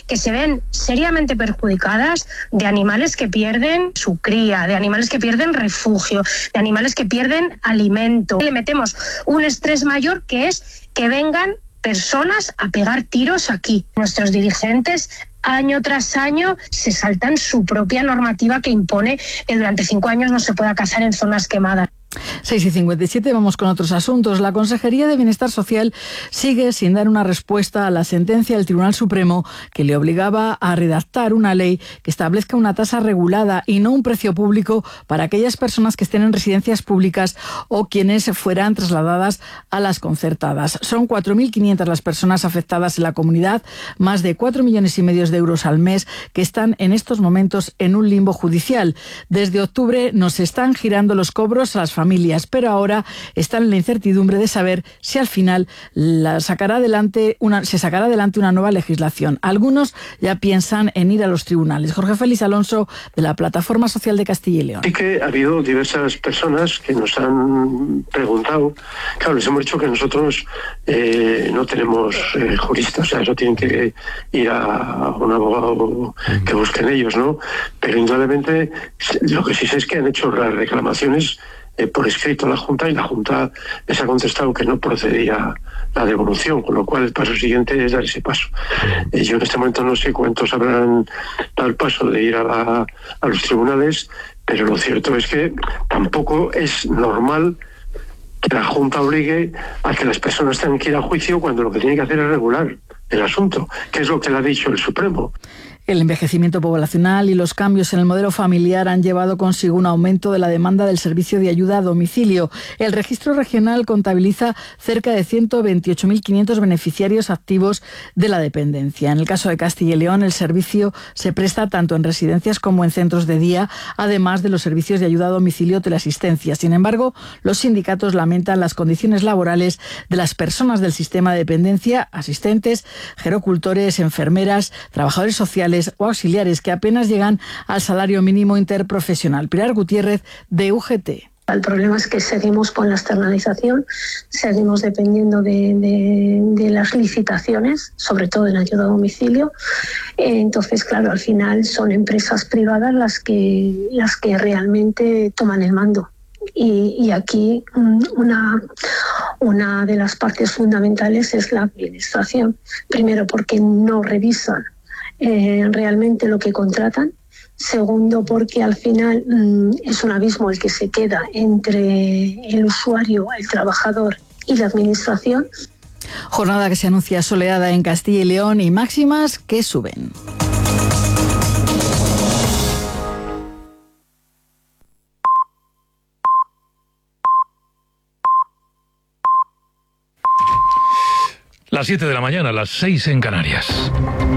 que se ven seriamente perjudicadas, de animales que pierden su cría, de animales que pierden refugio, de animales que pierden alimento. Le metemos un estrés mayor, que es que vengan personas a pegar tiros aquí. Nuestros dirigentes año tras año se saltan su propia normativa que impone que durante 5 años no se pueda cazar en zonas quemadas. 6:57, vamos con otros asuntos. La Consejería de Bienestar Social sigue sin dar una respuesta a la sentencia del Tribunal Supremo que le obligaba a redactar una ley que establezca una tasa regulada y no un precio público para aquellas personas que estén en residencias públicas o quienes fueran trasladadas a las concertadas. Son 4.500 las personas afectadas en la comunidad, más de 4,5 millones de euros al mes que están en estos momentos en un limbo judicial. Desde octubre nos están girando los cobros a las familias, pero ahora están en la incertidumbre de saber si al final se sacará adelante una nueva legislación. Algunos ya piensan en ir a los tribunales. Jorge Félix Alonso, de la Plataforma Social de Castilla y León. Sí que ha habido diversas personas que nos han preguntado. Claro, les hemos dicho que nosotros no tenemos juristas, o sea, eso tienen que ir a un abogado que busquen ellos, ¿no? Pero indudablemente lo que sí sé es que han hecho las reclamaciones por escrito a la Junta, y la Junta les ha contestado que no procedía la devolución, con lo cual el paso siguiente es dar ese paso. Yo en este momento no sé cuántos habrán dado el paso de ir a los tribunales, pero lo cierto es que tampoco es normal que la Junta obligue a que las personas tengan que ir a juicio cuando lo que tiene que hacer es regular el asunto, que es lo que le ha dicho el Supremo. El envejecimiento poblacional y los cambios en el modelo familiar han llevado consigo un aumento de la demanda del servicio de ayuda a domicilio. El registro regional contabiliza cerca de 128.500 beneficiarios activos de la dependencia. En el caso de Castilla y León, el servicio se presta tanto en residencias como en centros de día, además de los servicios de ayuda a domicilio o teleasistencia. Sin embargo, los sindicatos lamentan las condiciones laborales de las personas del sistema de dependencia, asistentes, gerocultores, enfermeras, trabajadores sociales o auxiliares que apenas llegan al salario mínimo interprofesional. Pilar Gutiérrez, de UGT. El problema es que seguimos con la externalización, seguimos dependiendo de las licitaciones, sobre todo en ayuda a domicilio. Entonces, claro, al final son empresas privadas las que realmente toman el mando. Y aquí una de las partes fundamentales es la administración. Primero, porque no revisan realmente lo que contratan. Segundo, porque al final es un abismo el que se queda entre el usuario, el trabajador y la administración. Jornada que se anuncia soleada en Castilla y León y máximas que suben. Las 7 de la mañana, las 6 en Canarias.